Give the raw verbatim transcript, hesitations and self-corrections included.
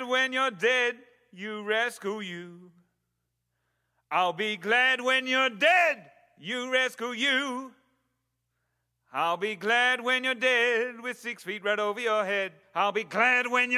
when you're dead, you rascal you. I'll be glad when you're dead, you rascal you. I'll be glad when you're dead with six feet right over your head. I'll be glad when you're